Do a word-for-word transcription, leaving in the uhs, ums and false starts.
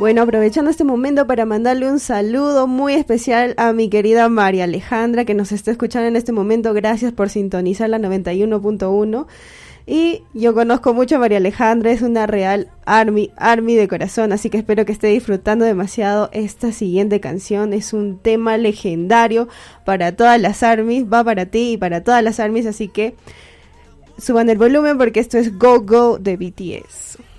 Bueno, aprovechando este momento para mandarle un saludo muy especial a mi querida María Alejandra, que nos está escuchando en este momento. Gracias por sintonizar la noventa y uno punto uno. Y yo conozco mucho a María Alejandra, es una real Army, Army de corazón, así que espero que esté disfrutando demasiado esta siguiente canción. Es un tema legendario para todas las Armies, va para ti y para todas las Armies, así que suban el volumen porque esto es Go Go de B T S.